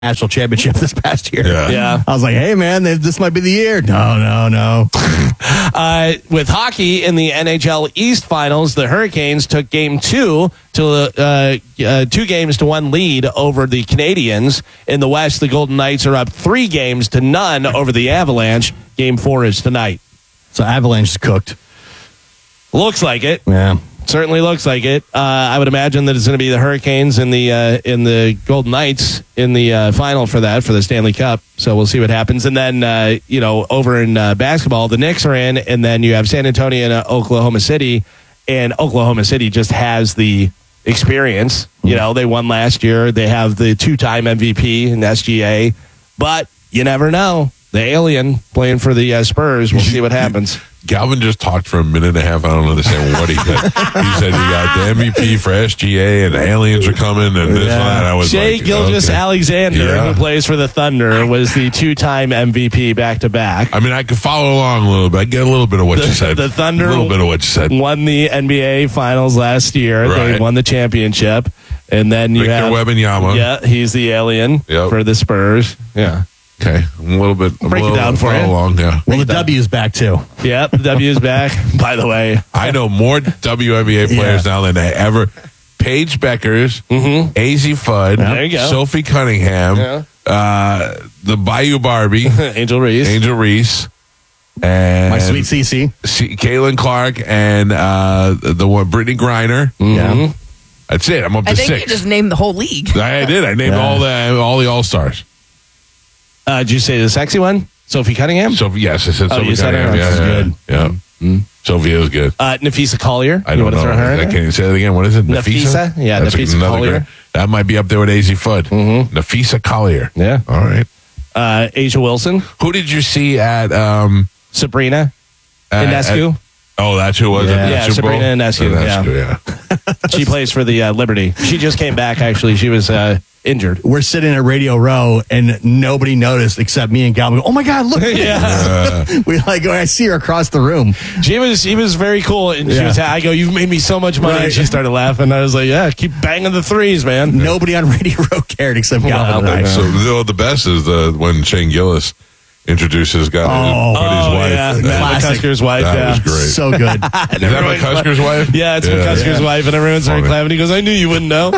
national championship this past year. Yeah. I was like, hey, man, this might be the year. No. With hockey in the NHL East Finals, the Hurricanes took Game 2 to 2-1 lead over the Canadiens. In the West, the Golden Knights are up 3-0 over the Avalanche. Game 4 is tonight. So Avalanche is cooked. Looks like it. Yeah. Certainly looks like it. I would imagine that it's going to be the Hurricanes and the Golden Knights in the final for the Stanley Cup. So we'll see what happens. And then over in basketball, the Knicks are in, and then you have San Antonio and Oklahoma City, and Oklahoma City just has the experience. You know, they won last year. They have the 2-time MVP in SGA, but you never know. The alien playing for the Spurs. We'll see what happens. Galvin just talked for a minute and a half. I don't understand what he said. He said he got the MVP for SGA and the aliens are coming and this and that. I was Shai Gilgeous-Alexander, who plays for the Thunder, was the 2-time MVP back-to-back. I mean, I could follow along a little bit. I get a little bit of what you said. The Thunder a little bit of what you said. Won the NBA Finals last year. Right. They won the championship. And then you have Victor Wembanyama. Yeah, he's the alien for the Spurs. Yeah. Okay, I'm a little bit. Break it down for you. Along, yeah. Well, the W's back too. Yeah, the W's back. By the way, I know more WNBA players now than I ever. Paige Beckers, AZ Fudd, there you go. Sophie Cunningham, the Bayou Barbie, Angel Reese, and My sweet CC. Caitlin Clark, and the one Brittany Griner. Yeah. That's it. I'm up to I think 6. you just named the whole league. I did. I named all the All-Stars. Did you say the sexy one? Sophie Cunningham? Sophie, yes, I said Sophie you said Cunningham. her. Yeah, That's good. Yeah. Sophie is good. Nafisa Collier. I don't know. Throw her in I there? can't say that again. What is it? Nafisa? Yeah, That's Nafisa another Collier. great- That might be up there with AZ Fudd. Nafisa Collier. Yeah. All right. Asia Wilson. Who did you see at Sabrina Ionescu. Oh, that's who it was at the Yeah, Super Bowl? Sabrina Ionescu, yeah. She plays for the Liberty. She just came back, actually. She was injured. We're sitting at Radio Row and nobody noticed except me and Galvin. Go, oh my God, look. I see her across the room. She was very cool. And she was, I go, you've made me so much money. Right. And she started laughing. I was like, yeah, keep banging the threes, man. Nobody on Radio Row cared except Galvin and I. So the best is when Shane Gillis introduces buddy's wife. Yeah, Matt Classic. McCusker's wife. That yeah. was great. So good. Is that McCusker's wife? Yeah, it's McCusker's wife, and everyone started clapping. He goes, I knew you wouldn't know.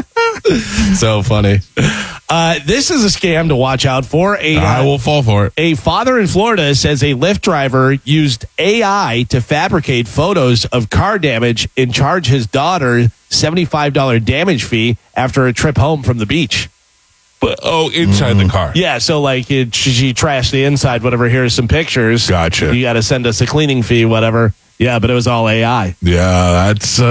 So funny. This is a scam to watch out for. I will fall for it. A father in Florida says a Lyft driver used AI to fabricate photos of car damage and charge his daughter $75 damage fee after a trip home from the beach. But inside the car. Yeah, so like she trashed the inside, whatever. Here's some pictures. Gotcha. You got to send us a cleaning fee, whatever. Yeah, but it was all AI. Yeah,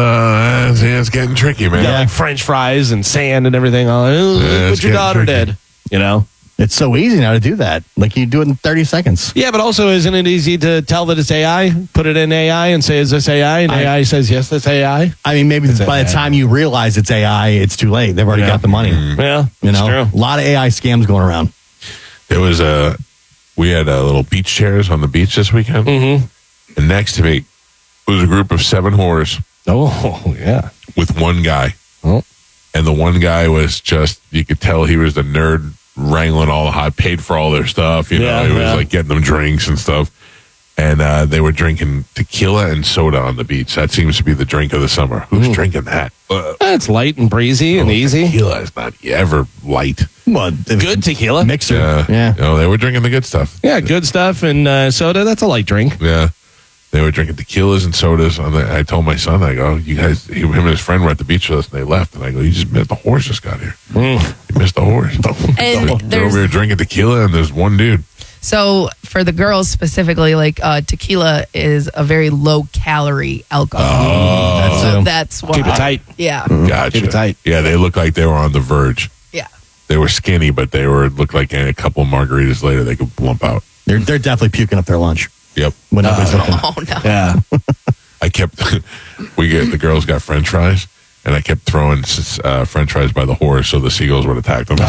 it's getting tricky, man. Yeah, like French fries and sand and everything. What your daughter did, you know? It's so easy now to do that. Like you do it in 30 seconds. Yeah, but also isn't it easy to tell that it's AI? Put it in AI and say, is this AI? And AI says, yes, that's AI. I mean, maybe by the time you realize it's AI, it's too late. They've already got the money. Yeah, You know, true. a lot of AI scams going around. There was we had little beach chairs on the beach this weekend. Mm-hmm. And next to me was a group of 7 whores. Oh, yeah. With one guy. Oh. And the one guy was just, you could tell he was the nerd wrangling all the hot, paid for all their stuff. He was like getting them drinks and stuff. And they were drinking tequila and soda on the beach. That seems to be the drink of the summer. Who's drinking that? It's light and breezy and easy. Tequila is not ever light. Well, Good tequila. mixer. Yeah. You know, they were drinking the good stuff. Yeah, good stuff. And soda, that's a light drink. Yeah. They were drinking tequilas and sodas. I told my son, I go, you guys, him and his friend were at the beach with us, and they left. And I go, you just missed the horse just got here. You missed the horse. And They're over here drinking tequila, and there's one dude. So for the girls specifically, like tequila is a very low calorie alcohol. So that's why. Keep it tight. Yeah. Gotcha. Keep it tight. Yeah, they looked like they were on the verge. Yeah. They were skinny, but they looked like a couple of margaritas later they could plump out. They're definitely puking up their lunch Yep. when nobody's looking. Oh no. Yeah. I kept, the girls got French fries, and I kept throwing French fries by the horse so the seagulls would attack them.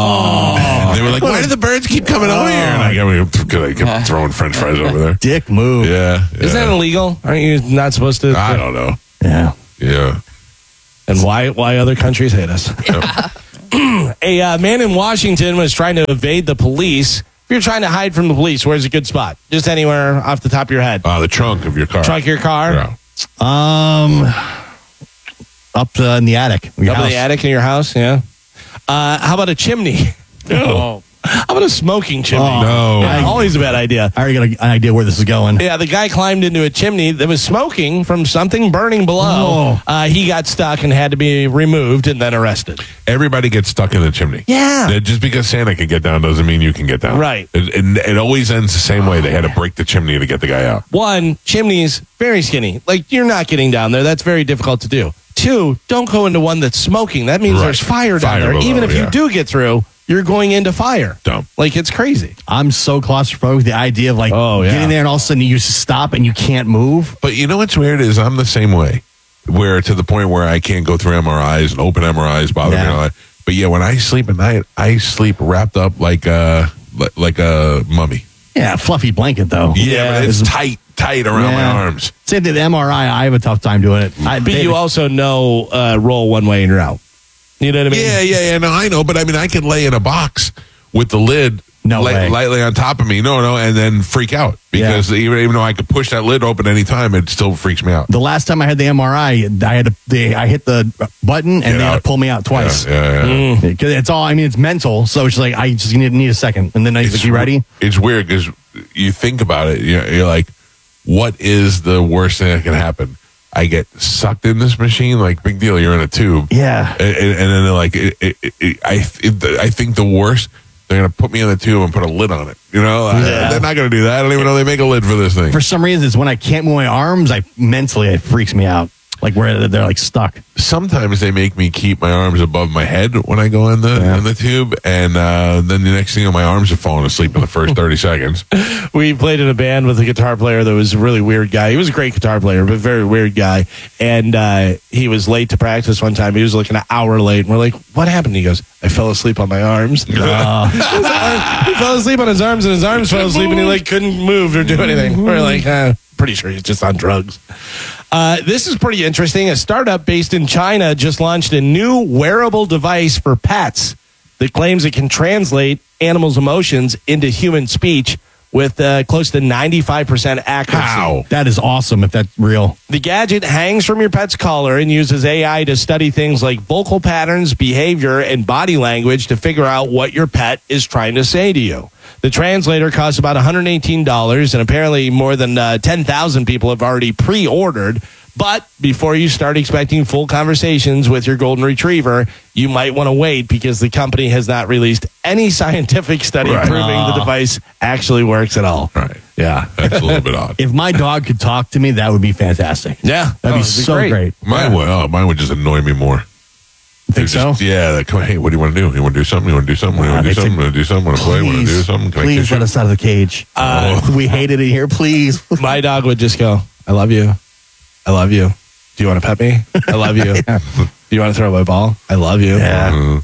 Oh. They were like, why do the birds keep coming over here? And I kept throwing French fries over there. Dick move. Yeah. Is that illegal? Aren't you not supposed to? I don't know. Yeah. Yeah. And why other countries hate us? A man in Washington was trying to evade the police. If you're trying to hide from the police, where's a good spot? Just anywhere off the top of your head. The trunk of your car. Trunk of your car? Yeah. Up in the attic. Up in the attic in your house, yeah. How about a chimney? Oh. How about a smoking chimney? No. Yeah, always a bad idea. I already got an idea where this is going. Yeah, the guy climbed into a chimney that was smoking from something burning below. He got stuck and had to be removed and then arrested. Everybody gets stuck in the chimney. Yeah. Just because Santa can get down doesn't mean you can get down. Right. It always ends the same way. They had to break the chimney to get the guy out. One, chimneys, very skinny. Like, you're not getting down there. That's very difficult to do. Two, don't go into one that's smoking. That means there's fire down there. Below, even if you do get through, you're going into fire. Dumb. Like, it's crazy. I'm so claustrophobic. The idea of getting there and all of a sudden you just stop and you can't move. But you know what's weird is I'm the same way. Where to the point where I can't go through MRIs and open MRIs bother me a lot. But yeah, when I sleep at night, I sleep wrapped up like a mummy. Yeah, fluffy blanket though. Yeah, but it's tight around my arms. Same thing. The MRI, I have a tough time doing it. But you also know roll one way and you're out. You know what I mean? Yeah. No, I know. But I mean, I can lay in a box with the lid lightly on top of me. No, and then freak out because even though I could push that lid open any time, it still freaks me out. The last time I had the MRI, I hit the button and they had to pull me out twice. Yeah. Because it's all. I mean, it's mental. So it's like I just need a second, and then he's like, "You ready?" It's weird because you think about it. You're like, what is the worst thing that can happen? I get sucked in this machine, like big deal. You're in a tube, yeah, and then they're like, I think the worst. They're gonna put me in the tube and put a lid on it. You know, they're not gonna do that. I don't even know they make a lid for this thing. For some reason, it's when I can't move my arms. Mentally, it freaks me out. Like where they're like stuck. Sometimes they make me keep my arms above my head when I go in the tube, and then the next thing, my arms are falling asleep in the first 30 seconds. We played in a band with a guitar player that was a really weird guy. He was a great guitar player, but very weird guy. And he was late to practice one time. He was like an hour late. And we're like, what happened? He goes, I fell asleep on my arms. He fell asleep on his arms, and his arms fell asleep, and he couldn't move or do anything. We're like, pretty sure he's just on drugs. This is pretty interesting. A startup based in China just launched a new wearable device for pets that claims it can translate animals' emotions into human speech with close to 95% accuracy. Wow. That is awesome if that's real. The gadget hangs from your pet's collar and uses AI to study things like vocal patterns, behavior, and body language to figure out what your pet is trying to say to you. The translator costs about $118, and apparently more than 10,000 people have already pre-ordered. But before you start expecting full conversations with your golden retriever, you might want to wait because the company has not released any scientific study proving the device actually works at all. Right. Yeah. That's a little bit odd. If my dog could talk to me, that would be fantastic. Yeah. That'd be so great. Mine would just annoy me more. Think so? Yeah. Hey, what do you want to do? You want to do something? You want to do something? You want to do something? You want to do something? Want to play? Want to do something? Please let us out of the cage. We hated it here. Please. My dog would just go, I love you. I love you. Do you want to pet me? I love you. Do you want to throw my ball? I love you. Yeah.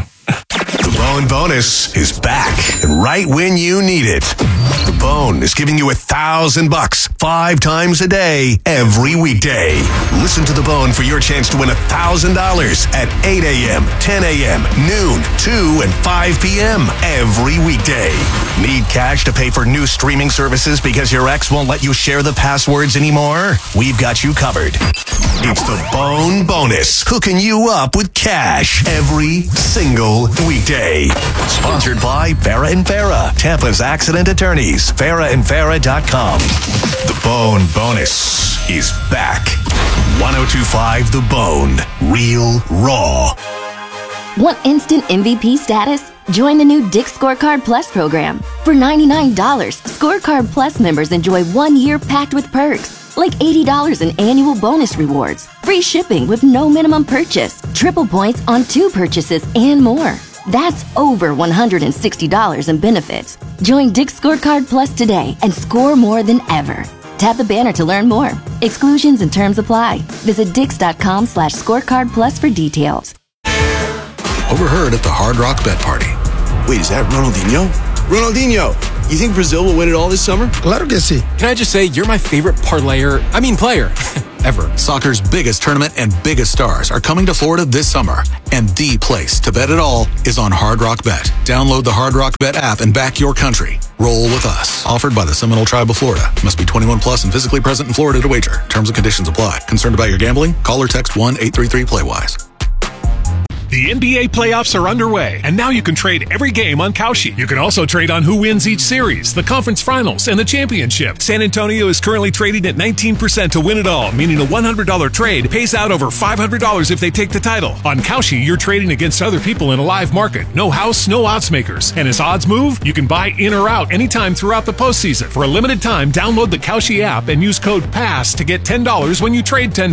The Bone Bonus is back, and right when you need it. The Bone is giving you $1,000 5 times a day, every weekday. Listen to The Bone for your chance to win $1,000 at 8 a.m., 10 a.m., noon, 2, and 5 p.m. every weekday. Need cash to pay for new streaming services because your ex won't let you share the passwords anymore? We've got you covered. It's The Bone Bonus, hooking you up with cash every single weekday. Sponsored by Farah and Farah, Tampa's accident attorneys. FarahandFarah.com. The Bone Bonus is back. 102.5 The Bone. Real raw. Want instant MVP status? Join the new Dick's Scorecard Plus program. For $99, Scorecard Plus members enjoy 1 year packed with perks, like $80 in annual bonus rewards, free shipping with no minimum purchase, triple points on 2 purchases, and more. That's over $160 in benefits. Join Dick's Scorecard Plus today and score more than ever. Tap the banner to learn more. Exclusions and terms apply. Visit Dix.com/scorecard plus for details. Overheard at the Hard Rock Bet Party. Wait, is that Ronaldinho? Ronaldinho, You think Brazil will win it all this summer? Claro que sí. Can I just say, you're my favorite player ever. Soccer's biggest tournament and biggest stars are coming to Florida this summer. And the place to bet it all is on Hard Rock Bet. Download the Hard Rock Bet app and back your country. Roll with us. Offered by the Seminole Tribe of Florida. Must be 21 plus and physically present in Florida to wager. Terms and conditions apply. Concerned about your gambling? Call or text 1-833-PLAY-WISE. The NBA playoffs are underway, and now you can trade every game on Kalshi. You can also trade on who wins each series, the conference finals, and the championship. San Antonio is currently trading at 19% to win it all, meaning a $100 trade pays out over $500 if they take the title. On Kalshi, you're trading against other people in a live market. No house, no odds makers. And as odds move, you can buy in or out anytime throughout the postseason. For a limited time, download the Kalshi app and use code PASS to get $10 when you trade $10.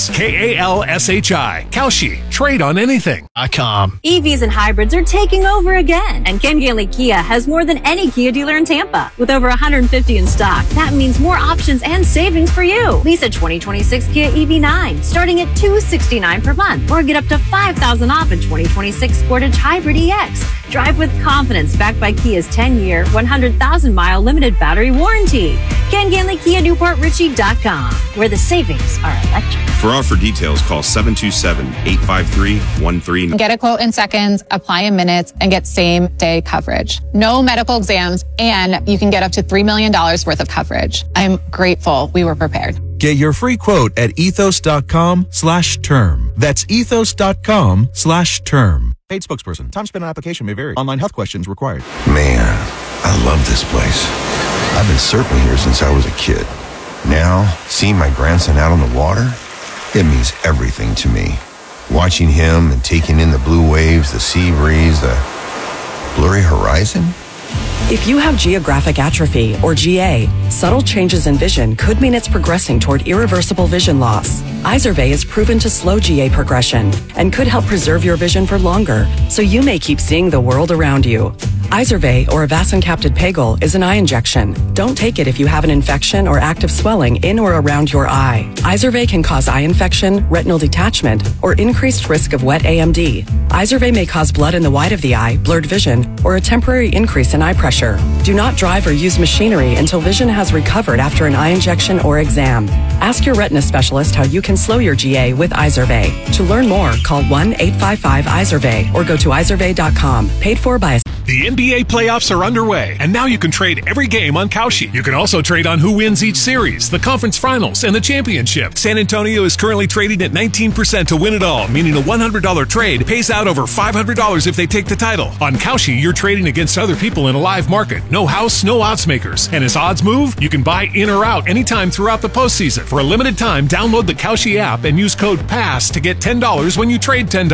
KALSHI. Kalshi. Trade on anything. EVs and hybrids are taking over again. And Ken Ganley Kia has more than any Kia dealer in Tampa. With over 150 in stock, that means more options and savings for you. Lease a 2026 Kia EV9 starting at $269 per month. Or get up to $5,000 off a 2026 Sportage Hybrid EX. Drive with confidence backed by Kia's 10-year, 100,000-mile limited battery warranty. Ken Ganley Kia NewportRichie.com, where the savings are electric. For offer details, call 727-853-13. Get a quote in seconds, apply in minutes, and get same-day coverage. No medical exams, and you can get up to $3 million worth of coverage. I'm grateful we were prepared. Get your free quote at ethos.com/term. That's ethos.com/term. Paid spokesperson. Time spent on application may vary. Online health questions required. Man, I love this place. I've been surfing here since I was a kid. Now, seeing my grandson out on the water, it means everything to me. Watching him and taking in the blue waves, the sea breeze, the blurry horizon. If you have geographic atrophy, or GA, subtle changes in vision could mean it's progressing toward irreversible vision loss. Izervay is proven to slow GA progression and could help preserve your vision for longer, so you may keep seeing the world around you. Izervay, or avacincaptad pegol, is an eye injection. Don't take it if you have an infection or active swelling in or around your eye. Izervay can cause eye infection, retinal detachment, or increased risk of wet AMD. Izervay may cause blood in the white of the eye, blurred vision, or a temporary increase in eye pressure. Do not drive or use machinery until vision has recovered after an eye injection or exam. Ask your retina specialist how you can slow your GA with Izervay. To learn more, call 1-855-IZERVAY or go to izervay.com. Paid for by a... The NBA playoffs are underway, and now you can trade every game on Kalshi. You can also trade on who wins each series, the conference finals, and the championship. San Antonio is currently trading at 19% to win it all, meaning a $100 trade pays out over $500 if they take the title. On Kalshi, you're trading against other people in a live market. No house, no odds makers. And as odds move, you can buy in or out anytime throughout the postseason. For a limited time, download the Kalshi app and use code PASS to get $10 when you trade $10.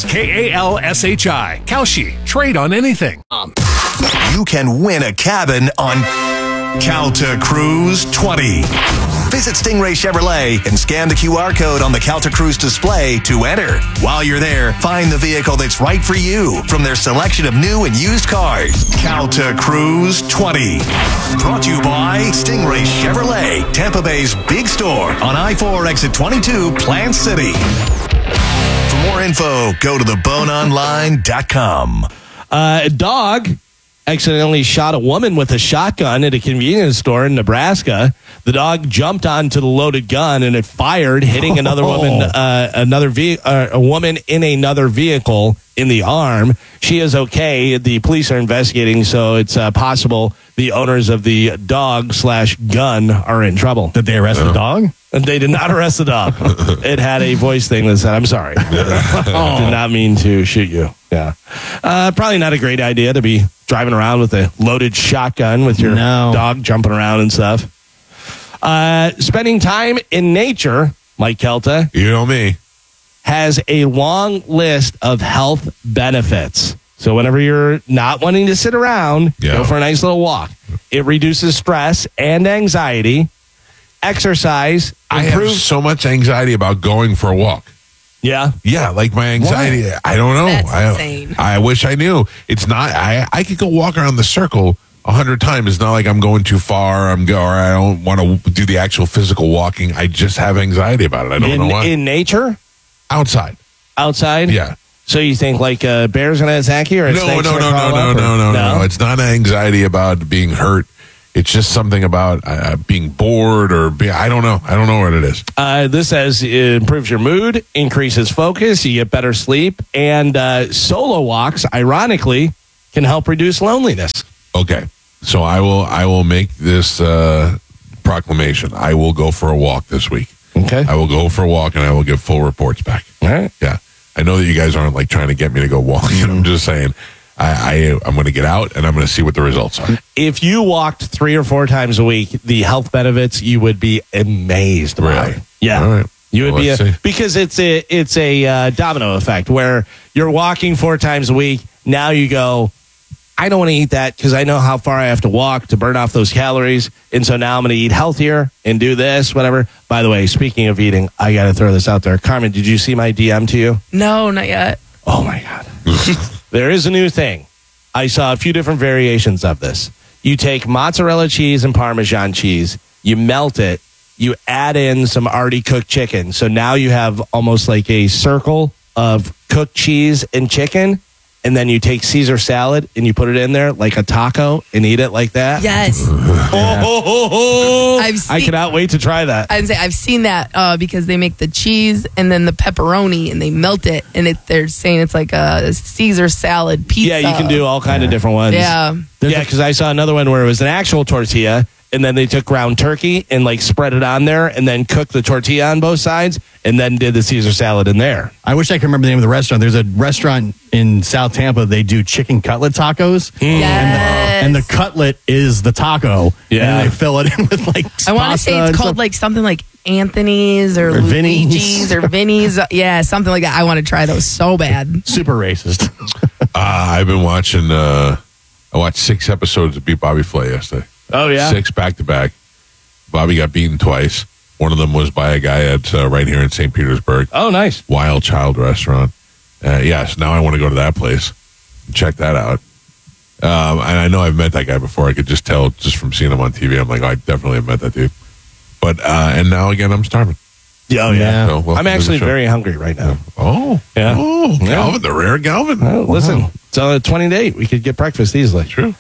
KALSHI. Kalshi. Trade on anything. You can win a cabin on Calta Cruise 20. Visit Stingray Chevrolet and scan the QR code on the Calta Cruise display to enter. While you're there, find the vehicle that's right for you from their selection of new and used cars. Calta Cruise 20. Brought to you by Stingray Chevrolet, Tampa Bay's big store on I-4 exit 22, Plant City. For more info, go to theboneonline.com. A dog accidentally shot a woman with a shotgun at a convenience store in Nebraska. The dog jumped onto the loaded gun and it fired, hitting another woman, a woman in another vehicle in the arm. She is okay. The police are investigating, so it's possible the owners of the dog/gun are in trouble. Did they arrest the dog? And they did not arrest the dog. It had a voice thing that said, "I'm sorry. Did not mean to shoot you." Yeah. Probably not a great idea to be driving around with a loaded shotgun with your dog jumping around and stuff. Spending time in nature, Mike Kelta. You know me. Has a long list of health benefits. So whenever you're not wanting to sit around, go for a nice little walk. It reduces stress and anxiety. Exercise. I have so much anxiety about going for a walk. Yeah? Yeah, like my anxiety. What? I don't know. That's insane. I wish I knew. It's not. I could go walk around the circle 100 times. It's not like I'm going too far. Or I don't want to do the actual physical walking. I just have anxiety about it. I don't know why. In nature? Outside. Outside? Yeah. So you think like a bear's going to attack you? Or a No. It's not anxiety about being hurt. It's just something about being bored I don't know. I don't know what it is. This says it improves your mood, increases focus, you get better sleep, and solo walks, ironically, can help reduce loneliness. Okay. So I will make this proclamation. I will go for a walk this week. Okay. I will go for a walk and I will get full reports back. All right. Yeah. I know that you guys aren't like trying to get me to go walking. I'm just saying I'm going to get out and I'm going to see what the results are. If you walked 3 or 4 times a week, the health benefits you would be amazed by. Really? Yeah. All right. You would Well, let's see. because it's a domino effect where you're walking 4 times a week. Now you go, I don't want to eat that because I know how far I have to walk to burn off those calories. And so now I'm going to eat healthier and do this, whatever. By the way, speaking of eating, I got to throw this out there. Carmen, did you see my DM to you? No, not yet. Oh, my God. There is a new thing. I saw a few different variations of this. You take mozzarella cheese and Parmesan cheese, you melt it, you add in some already cooked chicken. So now you have almost like a circle of cooked cheese and chicken. And then you take Caesar salad and you put it in there like a taco and eat it like that. Yes. I cannot wait to try that. I've seen that because they make the cheese and then the pepperoni and they melt it and they're saying it's like a Caesar salad pizza. Yeah, you can do all kind of different ones. Yeah. Because I saw another one where it was an actual tortilla and then they took ground turkey and like spread it on there and then cooked the tortilla on both sides and then did the Caesar salad in there. I wish I could remember the name of the restaurant. There's a restaurant in South Tampa. They do chicken cutlet tacos. Yes. And the cutlet is the taco. Yeah. And they fill it in with like I want to say pasta it's and called stuff. like something like Anthony's or Vinny's. Luigi's or Vinny's. Yeah, something like that. I want to try those so bad. Super racist. I've been watching, I watched 6 episodes of Beat Bobby Flay yesterday. Oh, yeah? 6 back to back. Bobby got beaten twice. One of them was by a guy at right here in St. Petersburg. Oh, nice. Wild Child Restaurant. Yes, now I want to go to that place. Check that out. And I know I've met that guy before. I could just tell just from seeing him on TV. I'm like, I definitely have met that dude. But, and now again, I'm starving. Oh, yeah. So, welcome I'm to the actually show. very hungry right now. Oh. Yeah. Oh, Galvin, the rare Galvin. Well, listen, it's on a 20 date. We could get breakfast easily. True.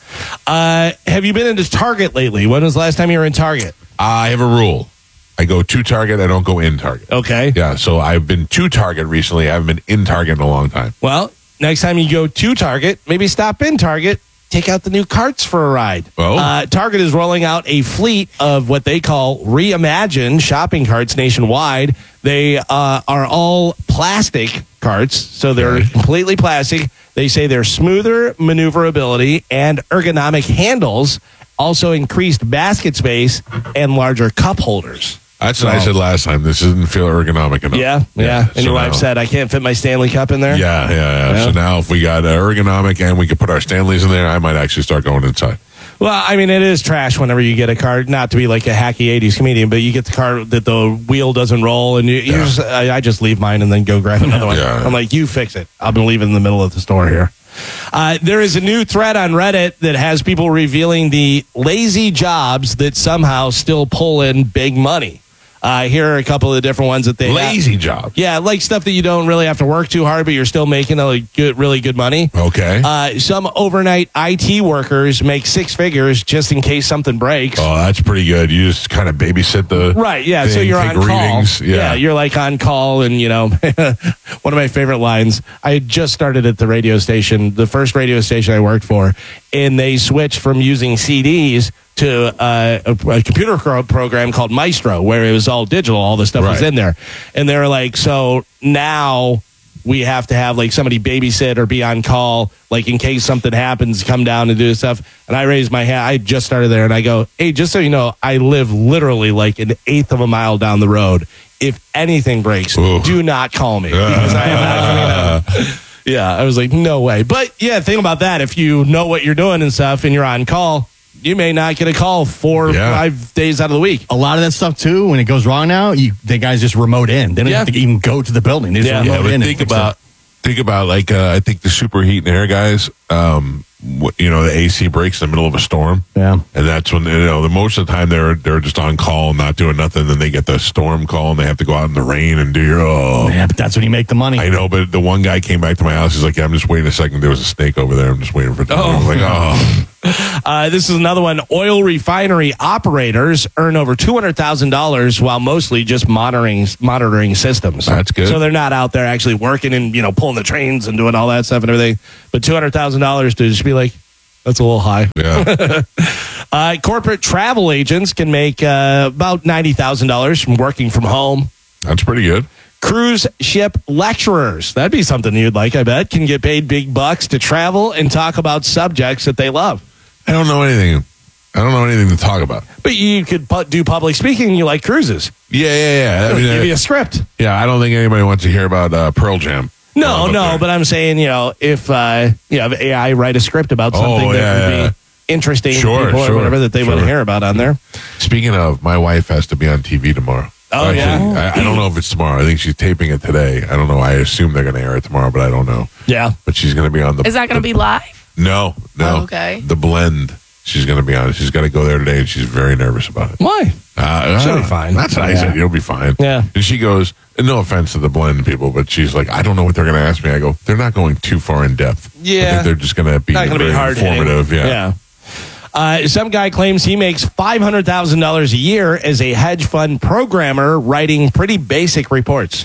Have you been into Target lately? When was the last time you were in Target? I have a rule. I go to Target. I don't go in Target. Okay. Yeah, so I've been to Target recently. I haven't been in Target in a long time. Well, next time you go to Target, maybe stop in Target, take out the new carts for a ride. Oh. Target is rolling out a fleet of what they call reimagined shopping carts nationwide. They are all plastic carts, so they're completely plastic. They say they're smoother maneuverability and ergonomic handles, also increased basket space and larger cup holders. That's what I said last time. This doesn't feel ergonomic enough. Yeah. And So your wife now- said, I can't fit my Stanley Cup in there? Yeah. So now if we got ergonomic and we could put our Stanleys in there, I might actually start going inside. Well, I mean, it is trash whenever you get a car, not to be like a hacky 80s comedian, but you get the car that the wheel doesn't roll, and I just leave mine and then go grab another one. Yeah. I'm like, you fix it. I'll be leaving in the middle of the store here. There is a new thread on Reddit that has people revealing the lazy jobs that somehow still pull in big money. Here are a couple of the different ones that they Lazy job. Yeah, like stuff that you don't really have to work too hard, but you're still making really good money. Okay. Some overnight IT workers make 6 figures just in case something breaks. Oh, that's pretty good. You just kind of babysit the Right, yeah. So thing, you're take on readings. call. Yeah, you're like on call, and one of my favorite lines. I had just started at the radio station, the first radio station I worked for, and they switched from using CDs to a computer program called Maestro, where it was all digital, all the stuff was in there, and they were like, so now we have to have like somebody babysit or be on call, like in case something happens, come down and do stuff. And I raised my hand. I just started there, and I go, hey, just so you know, I live literally like an eighth of a mile down the road. If anything breaks, do not call me because I am not coming out. Yeah, I was like, no way. But yeah, think about that. If you know what you're doing and stuff, and you're on call, you may not get a call 4 or 5 days out of the week. A lot of that stuff too, when it goes wrong now, the guys just remote in. They don't have to even go to the building. They just remote in. But think about Think about I think the superheat and air guys. The AC breaks in the middle of a storm. Yeah, and that's when the most of the time they're just on call, not doing nothing. Then they get the storm call and they have to go out in the rain and do yeah, but that's when you make the money. I know, but the one guy came back to my house. He's like, I'm just waiting a second. There was a snake over there. I'm just waiting for it. I was like, This is another one. Oil refinery operators earn over $200,000 while mostly just monitoring systems. That's good. So they're not out there actually working and pulling the trains and doing all that stuff and everything. But $200,000 to just be like, that's a little high. Yeah. Corporate travel agents can make about $90,000 from working from home. That's pretty good. Cruise ship lecturers, that'd be something you'd like, I bet, can get paid big bucks to travel and talk about subjects that they love. I don't know anything. To talk about. But you could do public speaking. You like cruises. Yeah. I mean, give you a script. Yeah, I don't think anybody wants to hear about Pearl Jam. No, but I'm saying, if you have AI write a script about something that would be interesting to people or whatever that they want to hear about on there. Speaking of, my wife has to be on TV tomorrow. Oh, yeah? I don't know if it's tomorrow. I think she's taping it today. I don't know. I assume they're going to air it tomorrow, but I don't know. Yeah. But she's going to be on the... Is that going to be live? No. Oh, okay. The Blend. She's going to be on it. She's got to go there today, and she's very nervous about it. Why? She'll be fine. That's what I said. You'll be fine. Yeah. And she goes, no offense to the Blend people, but she's like, I don't know what they're going to ask me. I go, they're not going too far in depth. Yeah. I think they're just going to be very informative. Yeah. Some guy claims he makes $500,000 a year as a hedge fund programmer writing pretty basic reports.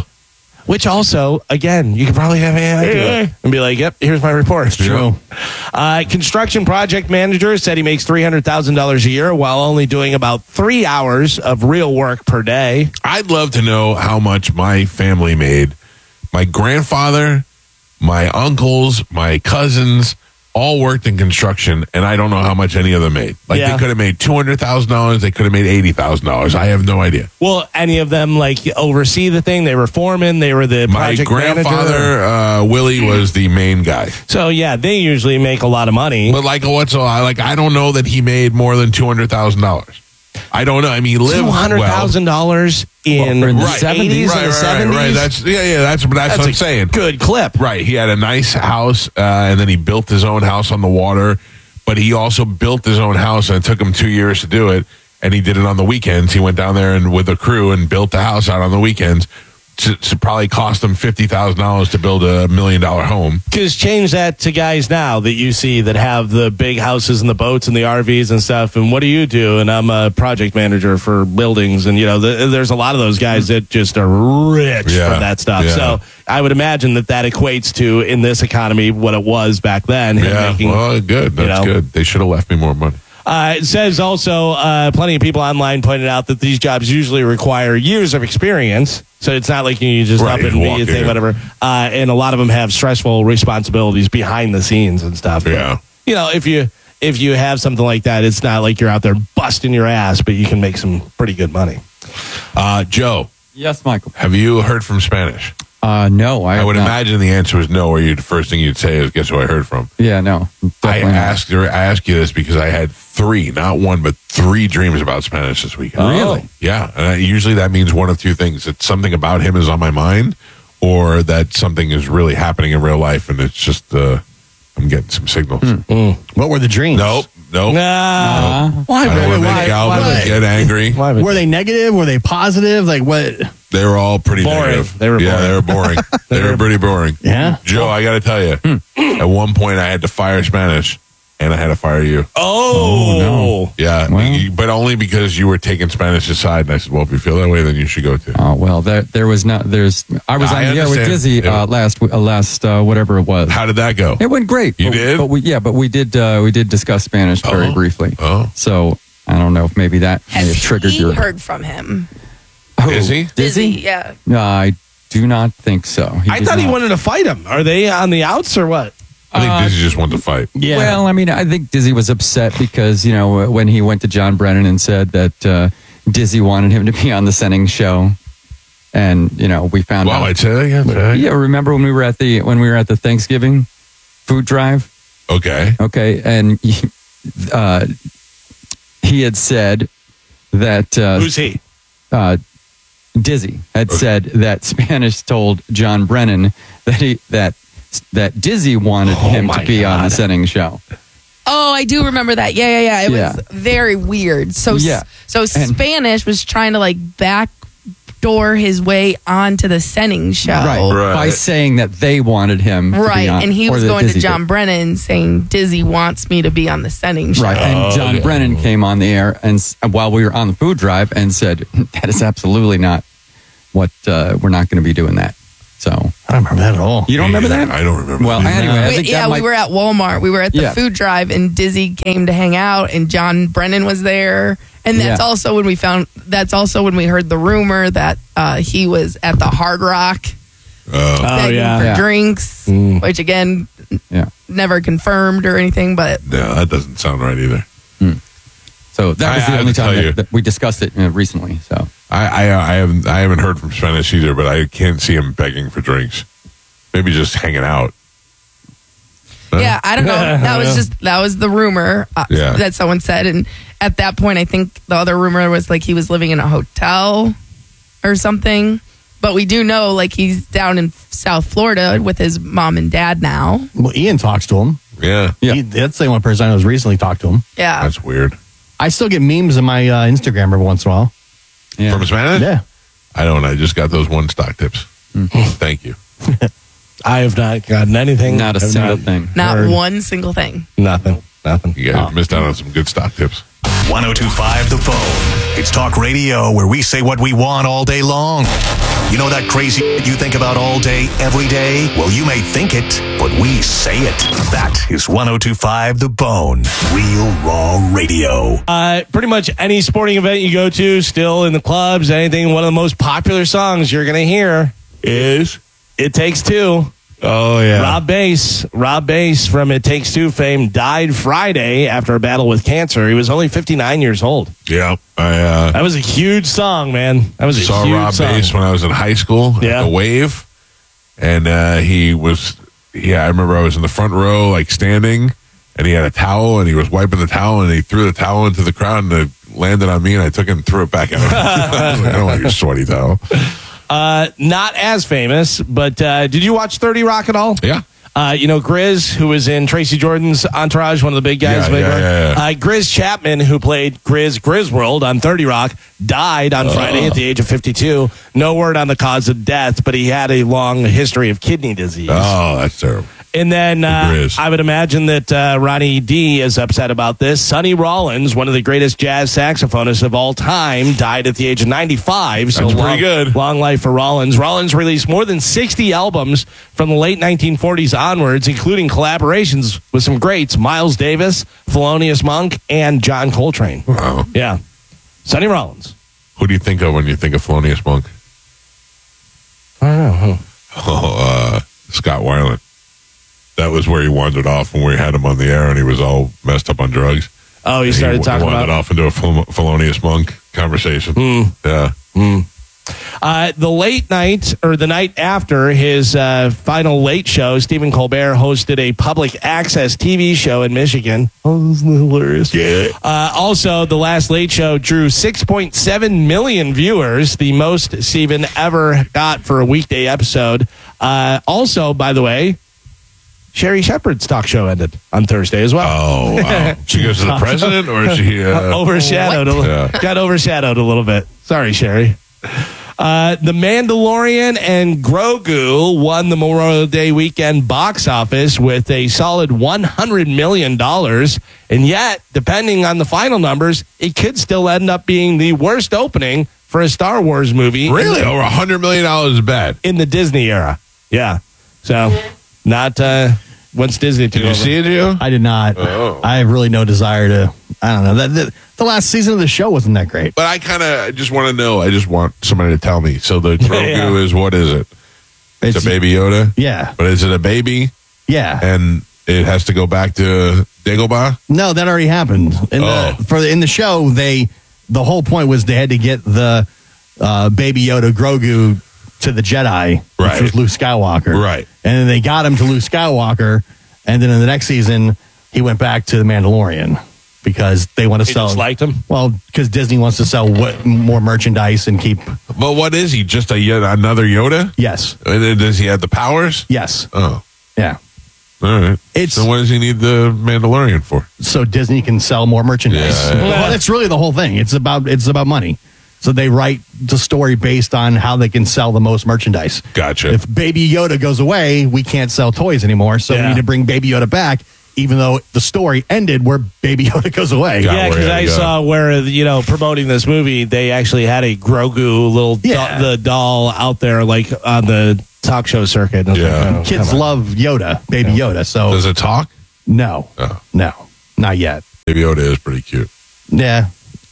Which also, again, you could probably have AI do it and be like, yep, here's my report. It's true. Construction project manager said he makes $300,000 a year while only doing about 3 hours of real work per day. I'd love to know how much my family made. My grandfather, my uncles, my cousins all worked in construction, and I don't know how much any of them made. They could have made $200,000. They could have made $80,000. I have no idea. Well, any of them oversee the thing? They were foreman. They were the project manager. My grandfather, Willie, was the main guy. So yeah, they usually make a lot of money. But I don't know that he made more than $200,000. I don't know. I mean, he lived $200,000 in the 70s and the 70s. Right. That's what I'm saying. Good clip. Right. He had a nice house, and then he built his own house on the water. But he also built his own house, and it took him 2 years to do it. And he did it on the weekends. He went down there and with a crew and built the house out on the weekends. To probably cost them $50,000 to build $1 million home. Because change that to guys now that you see that have the big houses and the boats and the RVs and stuff. And what do you do? And I'm a project manager for buildings. And, there's a lot of those guys that just are rich from that stuff. Yeah. So I would imagine that equates to, in this economy, what it was back then. Well, good. That's good. They should have left me more money. It says also, plenty of people online pointed out that these jobs usually require years of experience. So it's not like you just up and be a thing, whatever. And a lot of them have stressful responsibilities behind the scenes and stuff. Yeah. But, if you have something like that, it's not like you're out there busting your ass, but you can make some pretty good money. Joe. Yes, Michael. Have you heard from Spanish? No, I would imagine the answer is no, or the first thing you'd say is, guess who I heard from? Yeah, no. I asked you this because I had 3, not 1, but 3 dreams about Spanish this weekend. Really? Yeah. And usually that means one of 2 things. It's something about him is on my mind, or that something is really happening in real life, and it's just, I'm getting some signals. What were the dreams? Nope. Nah. Why? I don't want to make Alvin get angry. Were they negative? Were they positive? Like what? They were all pretty boring. Negative. They were boring. They were pretty boring. Yeah. Joe, I got to tell you, at one point I had to fire Spanish, and I had to fire you. Oh no. Yeah, but only because you were taking Spanish's side, and I said, well, if you feel that way, then you should go too. Oh, well, there was not, I was on the air with Dizzy last whatever it was. How did that go? It went great. You did? But we did discuss Spanish very briefly. Oh. So I don't know if maybe that may have triggered your... heard from him. Is he? Dizzy, yeah. No, I do not think so. I thought he wanted to fight him. Are they on the outs or what? I think Dizzy just wanted to fight. Yeah. Well, I mean, I think Dizzy was upset because, when he went to John Brennan and said that Dizzy wanted him to be on the Senning show. And, we found out. Wow, I'd say that again. Yeah, remember when we were at the Thanksgiving food drive? Okay. And he had said that... Who's he? Dizzy had said that Spanish told John Brennan that Dizzy wanted him to be on the Senning show. Oh, I do remember that. Yeah. It was very weird. So Spanish was trying to like backdoor his way onto the Senning show. Right. By saying that they wanted him to be on. And he was going to John Brennan saying, Dizzy wants me to be on the Senning show. Right. And John Brennan came on the air and while we were on the food drive and said, that is absolutely not what, we're not going to be doing that. So I don't remember that at all. You don't remember that? I don't remember. Well, anyway, I think we were at Walmart. We were at the food drive, and Dizzy came to hang out, and John Brennan was there. And that's also when we heard the rumor that he was at the Hard Rock begging for drinks, which again, never confirmed or anything. But no, that doesn't sound right either. So that was the only time that we discussed it recently. So I haven't heard from Spanish either, but I can't see him begging for drinks. Maybe just hanging out. Yeah, I don't know. That was the rumor that someone said, and at that point, I think the other rumor was like he was living in a hotel or something. But we do know like he's down in South Florida with his mom and dad now. Well, Ian talks to him. Yeah. That's the only person I know who's recently talked to him. Yeah, that's weird. I still get memes in my Instagram every once in a while. From Spanish? Yeah. I don't. I just got those one stock tips. Thank you. I have not gotten anything. Not a single thing. Not one single thing. Nothing. You guys missed out on some good stock tips. 102.5 The Phone. It's talk radio where we say what we want all day long. You know that crazy you think about all day, every day? Well, you may think it, but we say it. That is 102.5 The Bone. Real Raw Radio. Pretty much any sporting event you go to, still in the clubs, anything, one of the most popular songs you're going to hear is It Takes Two. Oh, yeah. Rob Bass from It Takes Two fame died Friday after a battle with cancer. He was only 59 years old. Yeah. That was a huge song, man. That was a saw huge Rob song. Bass when I was in high school at the Wave. And I remember I was in the front row, like standing, and he had a towel, and he was wiping the towel, and he threw the towel into the crowd, and it landed on me, and I took it and threw it back at him. I was like, I don't want your sweaty towel. Not as famous, but did you watch 30 Rock at all? Yeah. Grizz, who was in Tracy Jordan's Entourage, one of the big guys. Grizz Chapman, who played Griswold on 30 Rock, died on Friday at the age of 52. No word on the cause of death, but he had a long history of kidney disease. Oh, that's terrible. And then I would imagine that Ronnie D is upset about this. Sonny Rollins, one of the greatest jazz saxophonists of all time, died at the age of 95. So that's pretty good. Long life for Rollins. Rollins released more than 60 albums from the late 1940s onwards, including collaborations with some greats, Miles Davis, Thelonious Monk, and John Coltrane. Wow. Yeah. Sonny Rollins. Who do you think of when you think of Thelonious Monk? I don't know. Scott Weiland. That was where he wandered off when we had him on the air and he was all messed up on drugs. Oh, he started talking about... wandered off into a Thelonious Monk conversation. Yeah. The late night, or the night after his final late show, Stephen Colbert hosted a public access TV show in Michigan. Oh, this is hilarious. Yeah. Also, the last late show drew 6.7 million viewers, the most Stephen ever got for a weekday episode. Also, by the way, Sherry Shepherd's talk show ended on Thursday as well. Oh, wow. She goes to the president, or is she... overshadowed? Got overshadowed a little bit. Sorry, Sherry. The Mandalorian and Grogu won the Memorial Day weekend box office with a solid $100 million. And yet, depending on the final numbers, it could still end up being the worst opening for a Star Wars movie. Really? Over $100 million is bad? In the Disney era. Yeah. So... Not once Disney took over. Did you see it, Gio? I did not. Oh. I have really no desire to. I don't know. The last season of the show wasn't that great. But I just want to know. I just want somebody to tell me. So the Grogu is, what is it? It's a baby Yoda? Yeah. But is it a baby? Yeah. And it has to go back to Dagobah? No, that already happened. In the show, the whole point was they had to get the baby Yoda Grogu to the Jedi, which was Luke Skywalker. Right. And then they got him to Luke Skywalker, and then in the next season, he went back to the Mandalorian. because they want to They sell. just liked him? Well, because Disney wants to sell more merchandise and keep. But what is he? Just another Yoda? Yes. And does he have the powers? Yes. Oh. Yeah. All right. So what does he need the Mandalorian for? So Disney can sell more merchandise. Yeah. Well, that's really the whole thing. It's about money. So they write the story based on how they can sell the most merchandise. Gotcha. If Baby Yoda goes away, we can't sell toys anymore. So we need to bring Baby Yoda back, even though the story ended where Baby Yoda goes away. Yeah, because I saw where, promoting this movie, they actually had a Grogu little the doll out there, like on the talk show circuit. Yeah. Kids love Yoda, Baby Yoda. So does it talk? No. No, not yet. Baby Yoda is pretty cute. Yeah.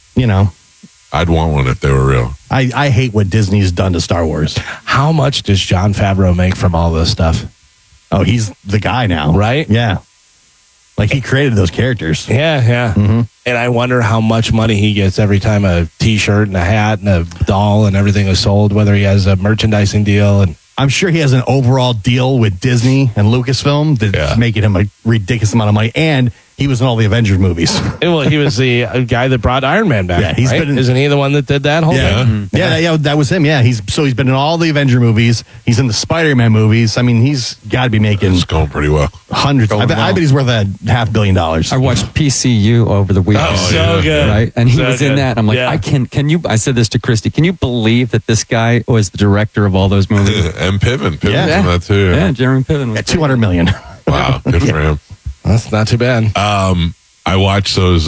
I'd want one if they were real. I hate what Disney's done to Star Wars. How much does Jon Favreau make from all this stuff? Oh, he's the guy now. Right? Yeah. Like he created those characters. Yeah. Mm-hmm. And I wonder how much money he gets every time a T-shirt and a hat and a doll and everything is sold, whether he has a merchandising deal. And I'm sure he has an overall deal with Disney and Lucasfilm that's making him a ridiculous amount of money. And he was in all the Avengers movies. Well, he was the guy that brought Iron Man back. Yeah, he's right? been. Isn't he the one that did that whole thing? Yeah, that was him. Yeah, he's been in all the Avenger movies. He's in the Spider-Man movies. I mean, he's got to be making. It's going pretty well. Hundreds. I bet he's worth $500 million. I watched PCU over the weekend. Oh, so good. Right? And he So was in good. that. I'm like, I said this to Christy. Can you believe that this guy was the director of all those movies? And Piven. Piven's Yeah. in that too. Yeah, Jeremy Piven. At $200 million. Wow. Good for him. That's not too bad. I watch those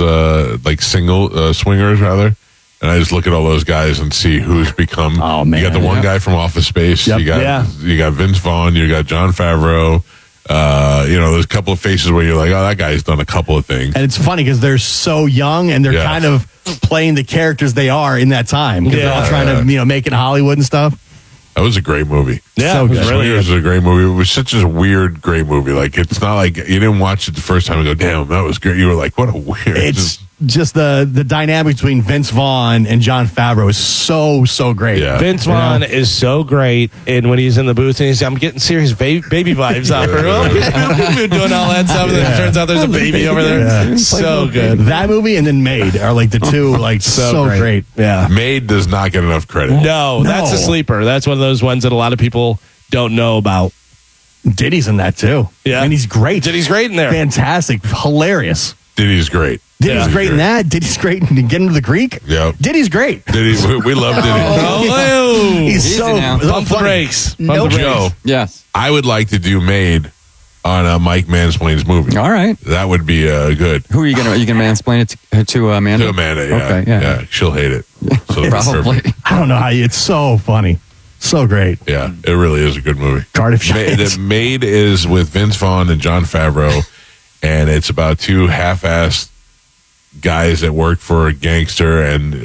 single swingers rather, and I just look at all those guys and see who's become. Oh man, you got the one guy from Office Space. Yep. You got Vince Vaughn. You got Jon Favreau. There's a couple of faces where you're like, oh, that guy's done a couple of things. And it's funny because they're so young and they're kind of playing the characters they are in that time because they're all trying to make it Hollywood and stuff. That was a great movie. Yeah, so good. Swingers was a great movie. It was such a weird, great movie. Like, it's not like you didn't watch it the first time and go, damn, that was great. You were like, what a weird. It's just the dynamic between Vince Vaughn and Jon Favreau is so great. Yeah. Vince Vaughn is so great, and when he's in the booth and he's, I'm getting serious baby vibes off her. Doing all that stuff, and then it turns out there's a baby over there. Yeah. So good. That movie and then Made are like the two so great. Yeah. Made does not get enough credit. No, that's a sleeper. That's one of those ones that a lot of people don't know about. Diddy's in that too. Yeah. And he's great. Diddy's great in there. Fantastic. Hilarious. Diddy's great. Diddy's great in that. Diddy's great in Get Into the Greek. Yep. Diddy's great. We love Diddy. Oh, He's so pump the funny. brakes. Nope. Joe, Yes. I would like to do Made on a Mike Mansplain's movie. All right. That would be good. Who are you gonna mansplain it to Amanda? To Amanda, yeah. Okay, yeah. She'll hate it. So that's Probably. perfect. I don't know how it's so funny. So great. Yeah, it really is a good movie. Cardiff Giants. Made is with Vince Vaughn and Jon Favreau, and it's about two half-assed guys that work for a gangster, and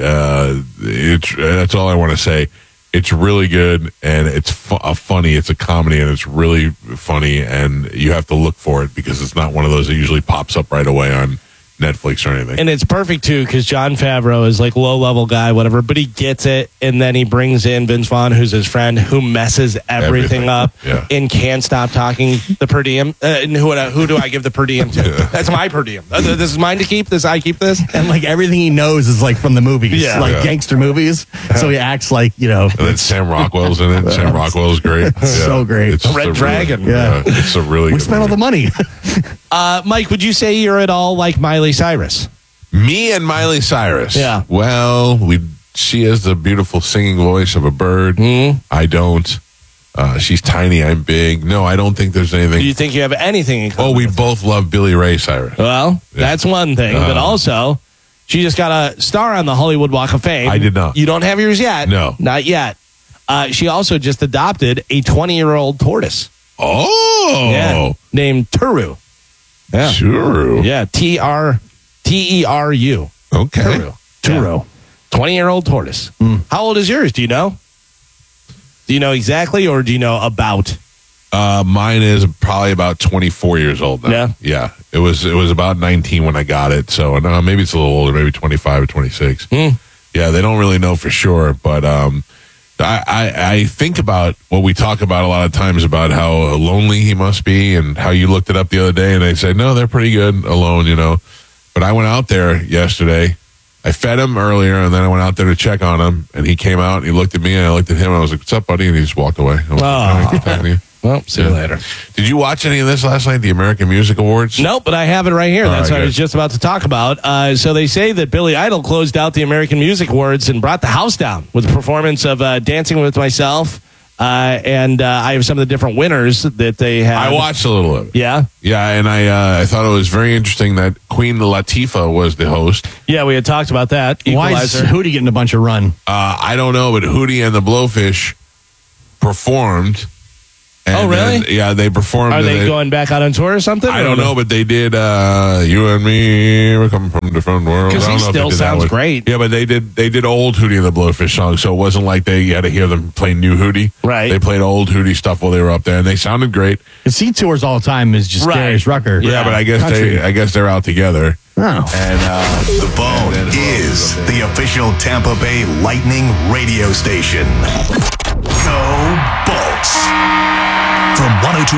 that's all I want to say. It's really good, and it's funny. It's a comedy, and it's really funny, and you have to look for it because it's not one of those that usually pops up right away on Netflix or anything. And it's perfect too because Jon Favreau is like low level guy, whatever, but he gets it, and then he brings in Vince Vaughn, who's his friend, who messes everything up and can't stop talking the per diem. And who do I give the per diem to? That's my per diem. This is mine to keep. I keep this, and like everything he knows is like from the movies, gangster movies. So he acts like And then Sam Rockwell's in it. Sam Rockwell's great. So great. It's just Red a Dragon. Really, it's a really. We good spent all movie. the money. Mike, would you say you're at all like Miley Cyrus? Me and Miley Cyrus. Yeah. Well, she has the beautiful singing voice of a bird. Mm-hmm. I don't. She's tiny. I'm big. No, I don't think there's anything. Do you think you have anything in common? Oh, we both love Billy Ray Cyrus. Well, that's one thing, but also she just got a star on the Hollywood Walk of Fame. I did not. You don't have yours yet? No. Not yet. She also just adopted a 20-year-old tortoise. Oh. Yeah, named Turu. Yeah. Turu. Yeah, Teru. Okay. Turu. 20-year-old tortoise. How old is yours? Do you know? Do you know exactly, or do you know about? Mine is probably about 24 years old now. Yeah? Yeah. It was about 19 when I got it. So no, maybe it's a little older, maybe 25 or 26. Yeah, they don't really know for sure. But I think about what we talk about a lot of times about how lonely he must be and how you looked it up the other day and they said, no, they're pretty good alone, But but I went out there yesterday. I fed him earlier, and then I went out there to check on him, and he came out, and he looked at me, and I looked at him, and I was like, what's up, buddy? And he just walked away. I was like, good talking to you. Well, see you later. Did you watch any of this last night, the American Music Awards? Nope, but I have it right here. That's what I was just about to talk about. So they say that Billy Idol closed out the American Music Awards and brought the house down with the performance of Dancing With Myself. And I have some of the different winners that they have. I watched a little of it. Yeah? Yeah, and I thought it was very interesting that Queen Latifah was the host. Yeah, we had talked about that. Why is Hootie getting a bunch of run? I don't know, but Hootie and the Blowfish performed. Oh, really? They performed. Are they going back out on tour or something? I don't know, but they did You and Me, we're coming from different worlds. Because he still sounds great. Yeah, but they did old Hootie and the Blowfish songs, so it wasn't like they had to hear them play new Hootie. Right. They played old Hootie stuff while they were up there, and they sounded great. Because he tours all the time is just Darius Rucker. Yeah, but I guess they're out together. Oh. And The Bone is the official Tampa Bay Lightning radio station. Go Bolts. From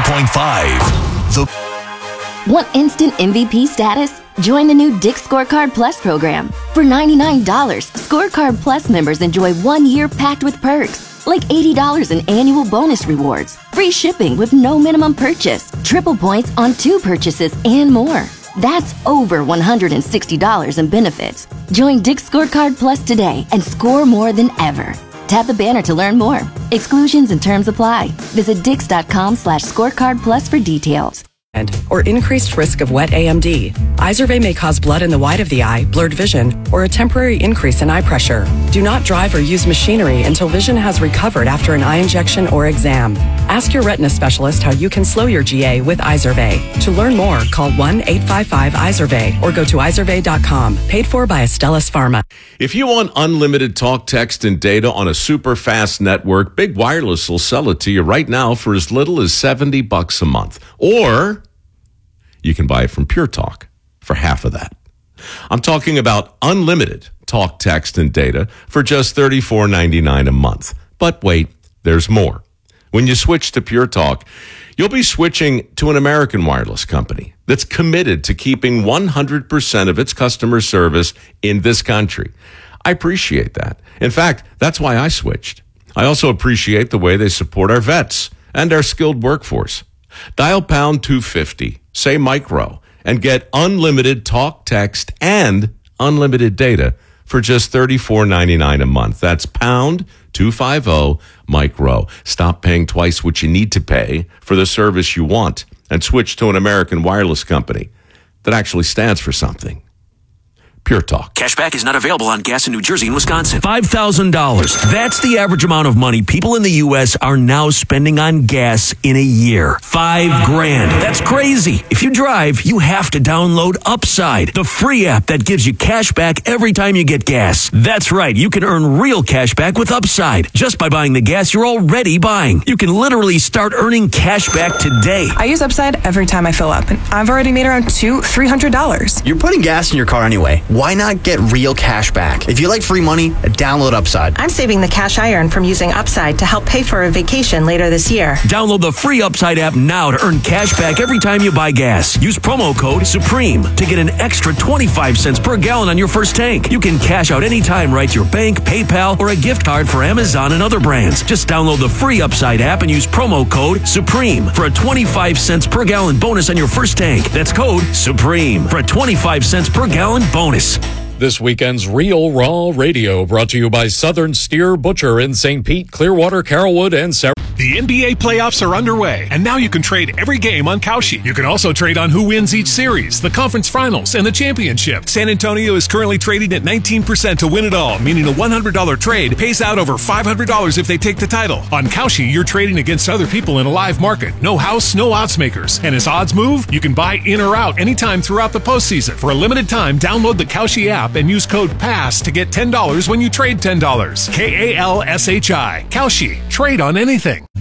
102.5, The Want instant MVP status? Join the new Dick's Scorecard Plus program. For $99, Scorecard Plus members enjoy 1 year packed with perks, like $80 in annual bonus rewards, free shipping with no minimum purchase, triple points on 2 purchases, and more. That's over $160 in benefits. Join Dick's Scorecard Plus today and score more than ever. Tap the banner to learn more. Exclusions and terms apply. Visit dix.com/scorecard plus for details. Or increased risk of wet AMD. Izervay may cause blood in the white of the eye, blurred vision, or a temporary increase in eye pressure. Do not drive or use machinery until vision has recovered after an eye injection or exam. Ask your retina specialist how you can slow your GA with Izervay. To learn more, call 1-855-IZERVAY or go to izervay.com. Paid for by Astellas Pharma. If you want unlimited talk, text, and data on a super fast network, Big Wireless will sell it to you right now for as little as $70 a month. Or you can buy it from Pure Talk for half of that. I'm talking about unlimited talk, text, and data for just $34.99 a month. But wait, there's more. When you switch to Pure Talk, you'll be switching to an American wireless company that's committed to keeping 100% of its customer service in this country. I appreciate that. In fact, that's why I switched. I also appreciate the way they support our vets and our skilled workforce. Dial pound 250, say micro, and get unlimited talk, text, and unlimited data for just $34.99 a month. That's pound 250 micro. Stop paying twice what you need to pay for the service you want and switch to an American wireless company that actually stands for something. Pure Talk. Cashback is not available on gas in New Jersey and Wisconsin. $5,000. That's the average amount of money people in the U.S. are now spending on gas in a year. $5,000. That's crazy. If you drive, you have to download Upside, the free app that gives you cash back every time you get gas. That's right. You can earn real cash back with Upside just by buying the gas you're already buying. You can literally start earning cash back today. I use Upside every time I fill up, and I've already made around $300. You're putting gas in your car anyway. Why not get real cash back? If you like free money, download Upside. I'm saving the cash I earn from using Upside to help pay for a vacation later this year. Download the free Upside app now to earn cash back every time you buy gas. Use promo code SUPREME to get an extra 25 cents per gallon on your first tank. You can cash out anytime right to your bank, PayPal, or a gift card for Amazon and other brands. Just download the free Upside app and use promo code SUPREME for a 25 cents per gallon bonus on your first tank. That's code SUPREME for a 25 cents per gallon bonus. This weekend's Real Raw Radio brought to you by Southern Steer Butcher in St. Pete, Clearwater, Carrollwood, and Sarah. The NBA playoffs are underway, and now you can trade every game on Kalshi. You can also trade on who wins each series, the conference finals, and the championship. San Antonio is currently trading at 19% to win it all, meaning a $100 trade pays out over $500 if they take the title. On Kalshi, you're trading against other people in a live market. No house, no odds makers. And as odds move, you can buy in or out anytime throughout the postseason. For a limited time, download the Kalshi app and use code PASS to get $10 when you trade $10. KALSHI. Kalshi. Trade on anything.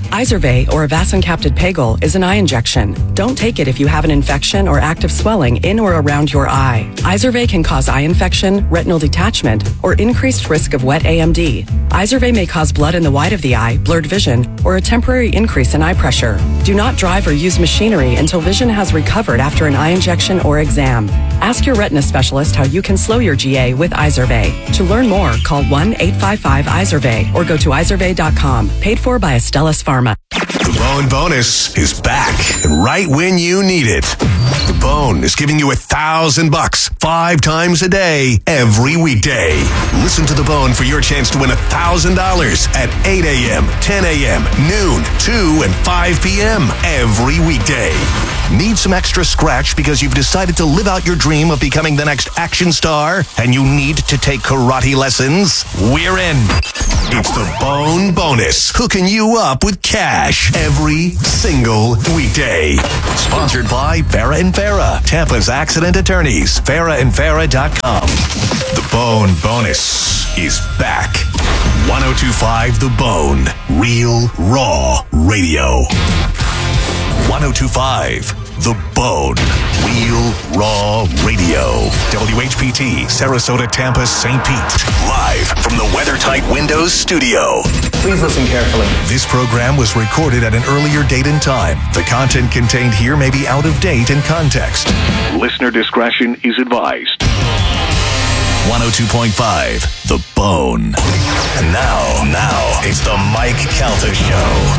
Izervay, or avacincaptad pegol, is an eye injection. Don't take it if you have an infection or active swelling in or around your eye. Izervay can cause eye infection, retinal detachment, or increased risk of wet AMD. Izervay may cause blood in the white of the eye, blurred vision, or a temporary increase in eye pressure. Do not drive or use machinery until vision has recovered after an eye injection or exam. Ask your retina specialist how you can slow your GA with Izervay. To learn more, call 1-855-IZERVAY or go to izervay.com. Paid for by Astellas Pharma. The Bone Bonus is back and right when you need it. The Bone is giving you $1,000 5 times a day, every weekday. Listen to The Bone for your chance to win $1,000 at 8 a.m., 10 a.m., noon, 2, and 5 p.m. every weekday. Need some extra scratch because you've decided to live out your dream of becoming the next action star and you need to take karate lessons? We're in. It's the Bone Bonus, hooking you up with cash every single weekday. Sponsored by Farah and Farah, Tampa's accident attorneys, farahandfarah.com. The Bone Bonus is back. 102.5 The Bone, Real Raw Radio. 102.5 The Bone, Real Raw Radio. WHPT, Sarasota, Tampa, St. Pete. Live from the WeatherTight Windows studio. Please listen carefully. This program was recorded at an earlier date and time. The content contained here may be out of date in context. Listener discretion is advised. 102.5 The Bone. And now, it's the Mike Calta Show.